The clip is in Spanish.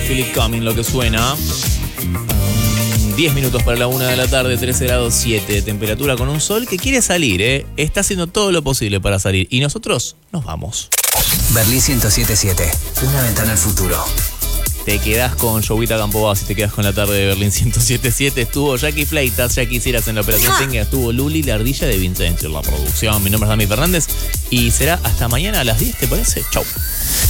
Feel It Coming, lo que suena. 10 minutos para la 1 de la tarde, 13 grados 7, temperatura con un sol que quiere salir, ¿eh? Está haciendo todo lo posible para salir y nosotros nos vamos. Berlín 107.7, una ventana al futuro. Te quedás con Jovita Campobas y te quedás con la tarde de Berlín 107.7. Estuvo Jackie Fleitas, ya quisieras en la operación técnica. Estuvo Luli, la ardilla de Vincenzo en la producción. Mi nombre es Dami Fernández y será hasta mañana a las 10, ¿te parece? Chau.